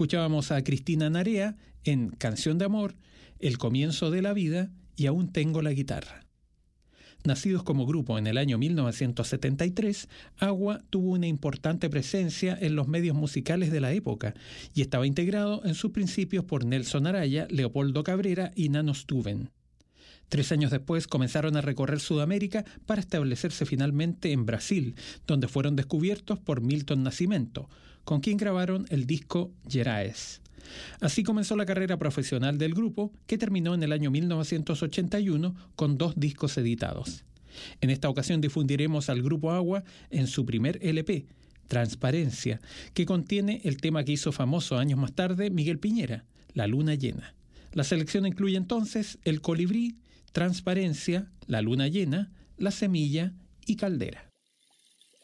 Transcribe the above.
Escuchábamos a Cristina Narea en Canción de Amor, El comienzo de la vida y Aún tengo la guitarra. Nacidos como grupo en el año 1973, Agua tuvo una importante presencia en los medios musicales de la época y estaba integrado en sus principios por Nelson Araya, Leopoldo Cabrera y Nano Stuben. 3 años después comenzaron a recorrer Sudamérica para establecerse finalmente en Brasil, donde fueron descubiertos por Milton Nascimento, con quien grabaron el disco Gerais. Así comenzó la carrera profesional del grupo, que terminó en el año 1981 con 2 discos editados. En esta ocasión difundiremos al grupo Agua en su primer LP, Transparencia, que contiene el tema que hizo famoso años más tarde Miguel Piñera, La luna llena. La selección incluye entonces El colibrí, Transparencia, La luna llena, La semilla y Caldera.